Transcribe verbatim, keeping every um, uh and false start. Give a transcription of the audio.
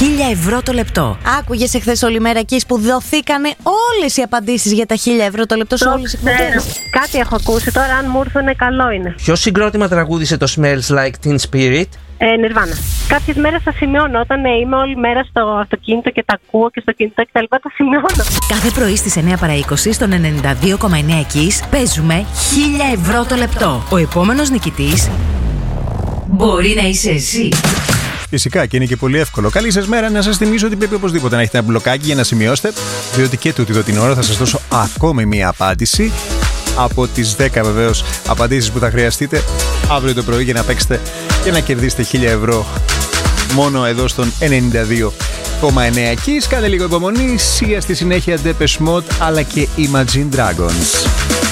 χίλια ευρώ το λεπτό. Άκουγες εχθές όλη μέρα εκεί που δοθήκανε όλες οι απαντήσεις για τα χίλια ευρώ το λεπτό σε όλες τις εκπομπές. Κάτι έχω ακούσει τώρα, αν μου έρθουνε καλό είναι. Ποιο συγκρότημα τραγούδισε το Smells Like Teen Spirit? Ε, Nirvana. Κάποιες μέρες τα σημειώνω. Όταν ε, είμαι όλη μέρα στο αυτοκίνητο και τα ακούω και στο κινητό και τα λοιπά, τα σημειώνω. Κάθε πρωί στις εννιά παρά είκοσι στον ενενήντα δύο κόμμα εννιά Kiss παίζουμε χίλια ευρώ το λεπτό. Ο επόμενος νικητής μπορεί να είσαι εσύ. Φυσικά και είναι και πολύ εύκολο. Καλή σας μέρα. Να σας θυμίσω ότι πρέπει οπωσδήποτε να έχετε ένα μπλοκάκι για να σημειώσετε, διότι και τούτη εδώ την ώρα θα σας δώσω ακόμη μία απάντηση από τις δέκα βεβαίως απαντήσεις που θα χρειαστείτε αύριο το πρωί για να παίξετε και να κερδίσετε χίλια ευρώ μόνο εδώ στον ενενήντα δύο κόμμα εννιά Kiss. Κάντε λίγο υπομονή. Σία στη συνέχεια Depeche Mode αλλά και Imagine Dragons.